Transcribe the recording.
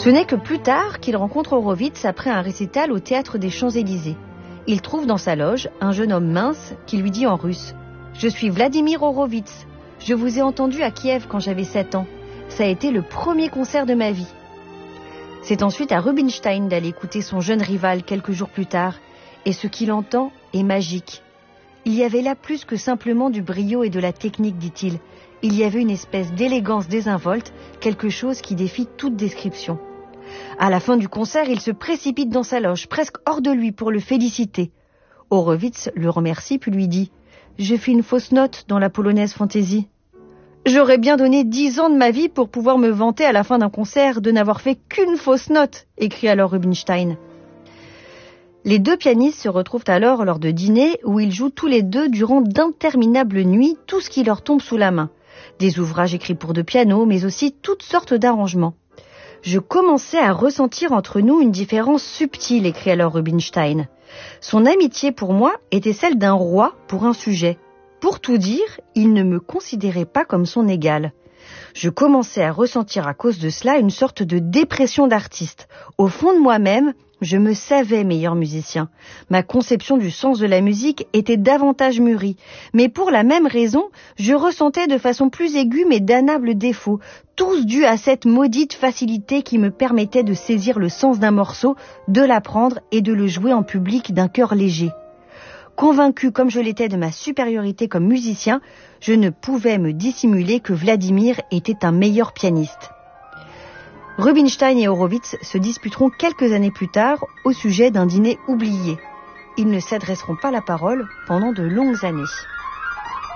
Ce n'est que plus tard qu'il rencontre Horowitz après un récital au Théâtre des Champs-Élysées. Il trouve dans sa loge un jeune homme mince qui lui dit en russe « Je suis Vladimir Horowitz. Je vous ai entendu à Kiev quand j'avais 7 ans. Ça a été le premier concert de ma vie. » C'est ensuite à Rubinstein d'aller écouter son jeune rival quelques jours plus tard, et ce qu'il entend est magique. Il y avait là plus que simplement du brio et de la technique, dit-il. Il y avait une espèce d'élégance désinvolte, quelque chose qui défie toute description. À la fin du concert, il se précipite dans sa loge, presque hors de lui, pour le féliciter. Horowitz le remercie puis lui dit « J'ai fait une fausse note dans la polonaise Fantaisie. » « J'aurais bien donné 10 ans de ma vie pour pouvoir me vanter à la fin d'un concert de n'avoir fait qu'une fausse note, écrit alors Rubinstein. Les deux pianistes se retrouvent alors lors de dîners où ils jouent tous les deux durant d'interminables nuits tout ce qui leur tombe sous la main. Des ouvrages écrits pour deux pianos, mais aussi toutes sortes d'arrangements. Je commençais à ressentir entre nous une différence subtile, écrit alors Rubinstein. Son amitié pour moi était celle d'un roi pour un sujet. Pour tout dire, il ne me considérait pas comme son égal. Je commençais à ressentir à cause de cela une sorte de dépression d'artiste. Au fond de moi-même, je me savais meilleur musicien. Ma conception du sens de la musique était davantage mûrie. Mais pour la même raison, je ressentais de façon plus aiguë mes damnables défauts, tous dus à cette maudite facilité qui me permettait de saisir le sens d'un morceau, de l'apprendre et de le jouer en public d'un cœur léger. Convaincu comme je l'étais de ma supériorité comme musicien, je ne pouvais me dissimuler que Vladimir était un meilleur pianiste. Rubinstein et Horowitz se disputeront quelques années plus tard au sujet d'un dîner oublié. Ils ne s'adresseront pas la parole pendant de longues années.